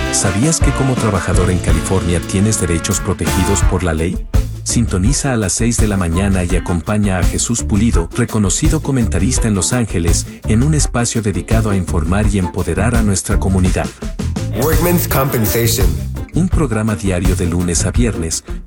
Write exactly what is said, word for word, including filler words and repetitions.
¿Sabías que como trabajador en California tienes derechos protegidos por la ley? Sintoniza a las seis de la mañana y acompaña a Jesús Pulido, reconocido comentarista en Los Ángeles, en un espacio dedicado a informar y empoderar a nuestra comunidad. Workmen's Compensation. Un programa diario de lunes a viernes,